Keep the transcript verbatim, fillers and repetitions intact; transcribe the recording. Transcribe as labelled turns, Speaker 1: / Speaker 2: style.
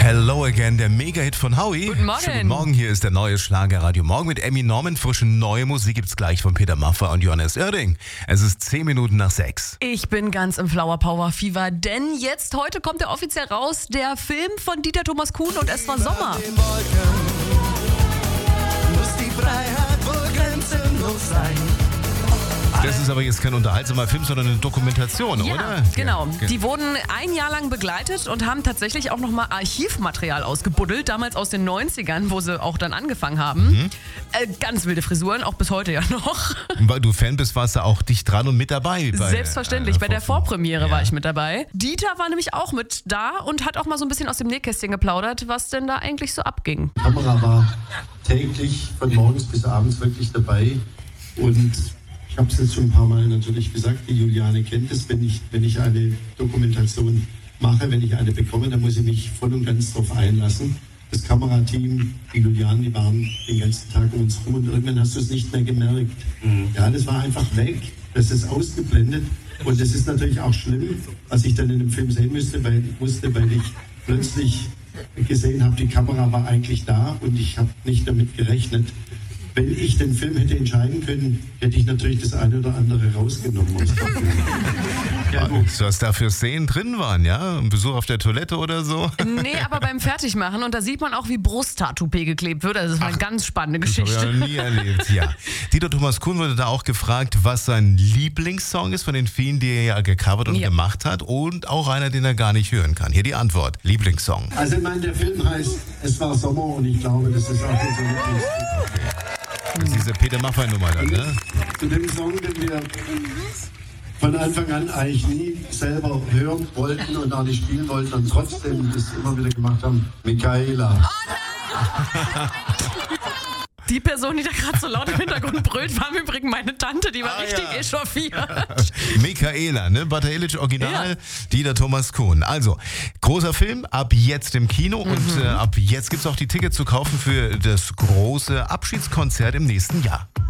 Speaker 1: Hello Again, der Mega-Hit von Howie.
Speaker 2: Guten Morgen.
Speaker 1: Schönen Guten Morgen, hier ist der neue Schlager Radio Morgen mit Emmy Norman. Frische neue Musik gibt's gleich von Peter Maffay und Johannes Oerding. Es ist zehn Minuten nach sechs.
Speaker 2: Ich bin ganz im Flower Power Fever, denn jetzt, heute kommt er offiziell raus, der Film von Dieter Thomas Kuhn und es war Sommer.
Speaker 3: Den Wolken muss die Freiheit wohl grenzenlos sein.
Speaker 1: Das ist aber jetzt kein unterhaltsamer Film, sondern eine Dokumentation,
Speaker 2: Ja,
Speaker 1: oder?
Speaker 2: genau.
Speaker 1: Ja.
Speaker 2: Die wurden ein Jahr lang begleitet und haben tatsächlich auch nochmal Archivmaterial ausgebuddelt, damals aus den neunzigern, wo sie auch dann angefangen haben.
Speaker 1: Mhm.
Speaker 2: Äh, ganz wilde Frisuren, auch bis heute ja noch.
Speaker 1: Weil du Fan bist, warst du auch dicht dran und mit dabei. Bei,
Speaker 2: Selbstverständlich,
Speaker 1: äh,
Speaker 2: bei der Vorpremiere
Speaker 1: ja.
Speaker 2: war ich mit dabei. Dieter war nämlich auch mit da und hat auch mal so ein bisschen aus dem Nähkästchen geplaudert, was denn da eigentlich so abging.
Speaker 4: Die Kamera war täglich von morgens bis abends wirklich dabei und ich habe es jetzt schon ein paar Mal natürlich gesagt, die Juliane kennt es, wenn ich, wenn ich eine Dokumentation mache, wenn ich eine bekomme, dann muss ich mich voll und ganz darauf einlassen. Das Kamerateam, die Juliane, die waren den ganzen Tag um uns rum und irgendwann hast du es nicht mehr gemerkt. Mhm. Ja, das war einfach weg, das ist ausgeblendet und das ist natürlich auch schlimm, was ich dann in dem Film sehen musste, weil, musste, weil ich plötzlich gesehen habe, die Kamera war eigentlich da und ich habe nicht damit gerechnet. Wenn ich den Film hätte entscheiden können, hätte ich natürlich das eine oder andere rausgenommen. Ja,
Speaker 1: was da für Szenen drin waren, ja? Ein Besuch auf der Toilette oder so?
Speaker 2: Nee, aber beim Fertigmachen und da sieht man auch, wie Brusttattoo-P geklebt wird. Also das war eine ganz spannende
Speaker 1: Das habe ich
Speaker 2: Geschichte.
Speaker 1: ja nie erlebt, ja. Dieter Thomas Kuhn wurde da auch gefragt, was sein Lieblingssong ist von den vielen, die er ja gecovert und
Speaker 2: Ja.
Speaker 1: gemacht hat und auch einer, den er gar nicht hören kann. Hier die Antwort, Lieblingssong.
Speaker 4: also ich meine, der Film heißt Es war Sommer und ich glaube, das ist auch unser Lieblingssong.
Speaker 1: Das ist diese Peter Maffay-Nummer dann, ne?
Speaker 4: Zu dem Song, den wir von Anfang an eigentlich nie selber hören wollten und auch nicht spielen wollten und trotzdem das immer wieder gemacht haben, Michaela.
Speaker 2: Die Person, die da gerade so laut im Hintergrund brüllt, war im Übrigen meine Tante, die war
Speaker 1: Ah,
Speaker 2: richtig
Speaker 1: ja.
Speaker 2: echauffiert.
Speaker 1: Michaela, ne? Bata Illich Original,
Speaker 2: Ja.
Speaker 1: Dieter Thomas Kuhn. Also, großer Film, ab jetzt im Kino
Speaker 2: Mhm.
Speaker 1: und äh, ab jetzt gibt's auch die Tickets zu kaufen für das große Abschiedskonzert im nächsten Jahr.